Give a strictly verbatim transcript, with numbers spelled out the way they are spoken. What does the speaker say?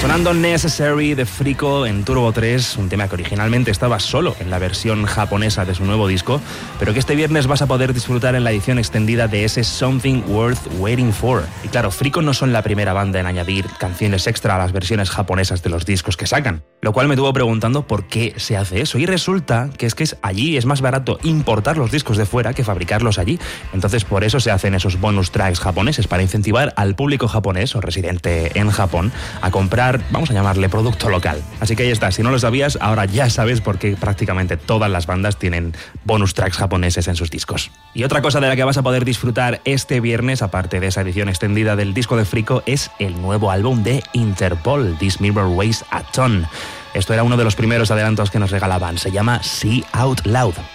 Sonando Necessary de Frico en Turbo tres, un tema que originalmente estaba solo en la versión japonesa de su nuevo disco, pero que este viernes vas a poder disfrutar en la edición extendida de ese Something Worth Waiting For. Y claro, Frico no son la primera banda en añadir canciones extra a las versiones japonesas de los discos que sacan, lo cual me tuvo preguntando por qué se hace eso. Y resulta que es que es allí es más barato importar los discos de fuera que fabricarlos allí. Entonces por eso se hacen esos bonus tracks japoneses, para incentivar al público japonés o residente en Japón a comprar, vamos a llamarle, producto local. Así que ahí está, si no lo sabías, ahora ya sabes por qué prácticamente todas las bandas tienen bonus tracks japoneses en sus discos. Y otra cosa de la que vas a poder disfrutar este viernes, aparte de esa edición extendida del disco de Frico, es el nuevo álbum de Interpol, This Mirror Weighs a Ton. Esto era uno de los primeros adelantos que nos regalaban, se llama See Out Loud.